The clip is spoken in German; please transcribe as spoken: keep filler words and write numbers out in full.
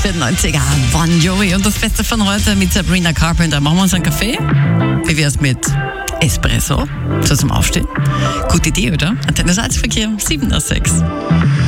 vierundneunzig. Ah, Bon Jovi und das Beste von heute mit Sabrina Carpenter. Machen wir uns einen Kaffee? Wie wär's mit Espresso? So zum Aufstehen? Gute Idee, oder? Antenne Salzverkehr, sieben nach sechs.